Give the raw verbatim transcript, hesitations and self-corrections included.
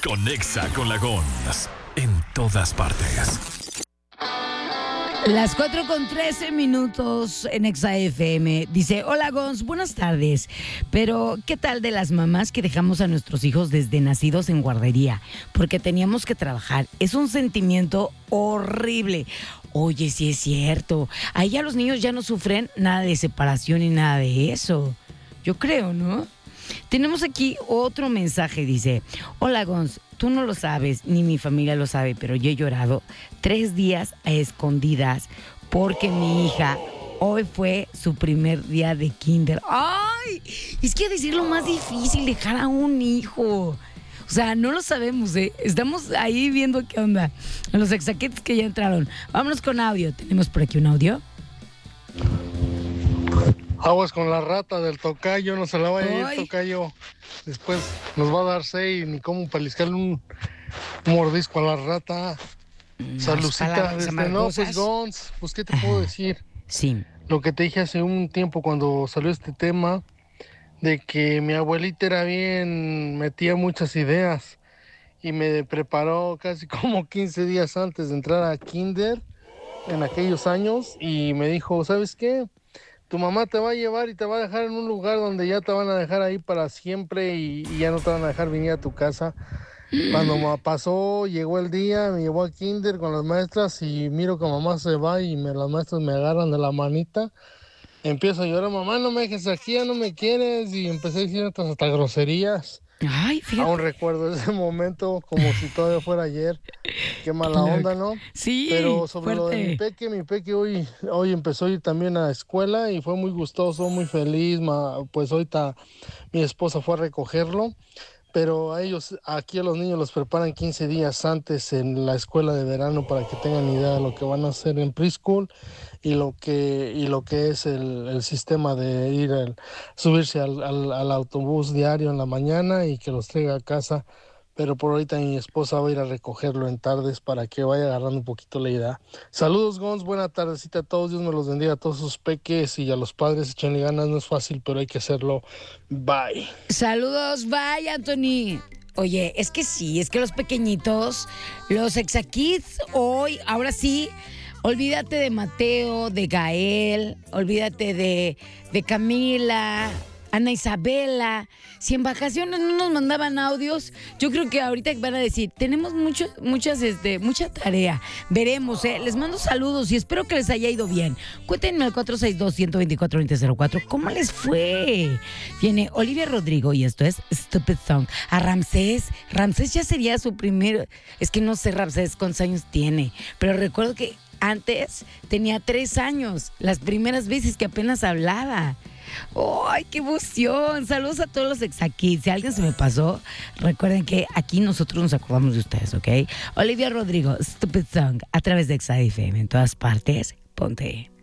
con Exa con la Gons. En todas partes. Las cuatro con trece minutos en Exa F M. Dice, hola Gons, buenas tardes. Pero, ¿qué tal de las mamás que dejamos a nuestros hijos desde nacidos en guardería? Porque teníamos que trabajar. Es un sentimiento horrible. Oye, sí es cierto. Ahí ya los niños ya no sufren nada de separación ni nada de eso. Yo creo, ¿no? Tenemos aquí otro mensaje, dice, hola Gons, tú no lo sabes, ni mi familia lo sabe, pero yo he llorado tres días a escondidas porque mi hija hoy fue su primer día de kinder. ¡Ay! Es que decir lo más difícil, dejar a un hijo. O sea, no lo sabemos, ¿eh? Estamos ahí viendo qué onda. Los exaquetes que ya entraron. Vámonos con audio. ¿Tenemos por aquí un audio? Aguas con la rata del tocayo, no se la vaya a ir, tocayo. Después nos va a dar seis, ni cómo paliscarle un, un mordisco a la rata. No, Salucita, desde no, pues Gons, pues qué te puedo decir. Sí. Lo que te dije hace un tiempo cuando salió este tema, de que mi abuelita era bien, metía muchas ideas y me preparó casi como quince días antes de entrar a kinder en aquellos años y me dijo, ¿sabes qué? Tu mamá te va a llevar y te va a dejar en un lugar donde ya te van a dejar ahí para siempre y, y ya no te van a dejar venir a tu casa. Cuando me pasó, llegó el día, me llevó a kinder con las maestras y miro que mamá se va y me, las maestras me agarran de la manita. Empiezo a llorar, mamá, no me dejes aquí, ya no me quieres. Y empecé a decir hasta, hasta groserías. Ay, fíjate. Aún recuerdo ese momento como si todavía fuera ayer. Qué mala onda, ¿no? Sí, pero sobre fuerte. lo de mi peque, mi peque hoy, hoy empezó a ir también a la escuela y fue muy gustoso, muy feliz. Ma, pues ahorita mi esposa fue a recogerlo, pero a ellos, aquí a los niños los preparan quince días antes en la escuela de verano para que tengan idea de lo que van a hacer en preschool y lo que, y lo que es el, el sistema de ir, al, subirse al, al, al autobús diario en la mañana y que los traiga a casa. Pero por ahorita mi esposa va a ir a recogerlo en tardes para que vaya agarrando un poquito la idea. Saludos, Gons, buena tardecita a todos, Dios me los bendiga a todos sus peques y a los padres, échenle ganas, no es fácil, pero hay que hacerlo. Bye. Saludos, bye, Anthony. Oye, es que sí, es que los pequeñitos, los exakids hoy, ahora sí, olvídate de Mateo, de Gael, olvídate de, de Camila, Ana Isabela. Si en vacaciones no nos mandaban audios, yo creo que ahorita van a decir, tenemos mucho, muchas, este, mucha tarea. Veremos, ¿eh? Les mando saludos y espero que les haya ido bien. Cuéntenme al cuatro seis dos, uno dos cuatro, dos cero cero cuatro. ¿Cómo les fue? Viene Olivia Rodrigo y esto es Stupid Song. A Ramsés, Ramsés ya sería su primer, es que no sé Ramsés cuántos años tiene, pero recuerdo que antes tenía tres años, las primeras veces que apenas hablaba. ¡Ay, qué emoción! Saludos a todos los exakids. Si alguien se me pasó, recuerden que aquí nosotros nos acordamos de ustedes, ¿ok? Olivia Rodrigo, Stupid Song, a través de Exa F M. En todas partes, ponte.